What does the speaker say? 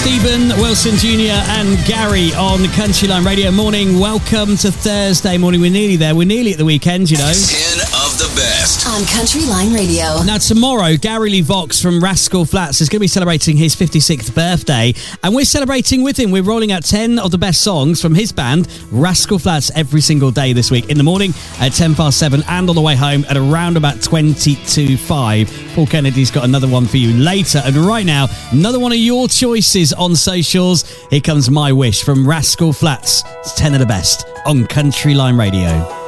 Stephen, Wilson Jr. and Gary on Country Line Radio. Morning, welcome to Thursday morning. We're nearly there. We're nearly at the weekend, you know. 10 of the best on Country Line Radio. Now, tomorrow, Gary Lee Vox from Rascal Flatts is going to be celebrating his 56th birthday, and we're celebrating with him. We're rolling out 10 of the best songs from his band, Rascal Flatts, every single day this week. In the morning at 7:10 and on the way home at around about 5:20. Paul Kennedy's got another one for you later. And right now, another one of your choices on socials. Here comes My Wish from Rascal Flatts. It's 10 of the best on Country Line Radio.